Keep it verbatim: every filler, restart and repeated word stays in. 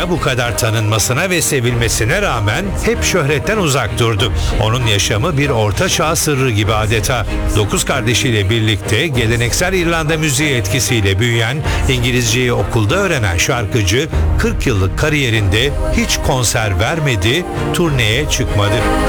dünyada bu kadar tanınmasına ve sevilmesine rağmen hep şöhretten uzak durdu. Onun yaşamı bir orta çağ sırrı gibi adeta. Dokuz kardeşiyle birlikte geleneksel İrlanda müziği etkisiyle büyüyen, İngilizceyi okulda öğrenen şarkıcı kırk yıllık kariyerinde hiç konser vermedi, turneye çıkmadı.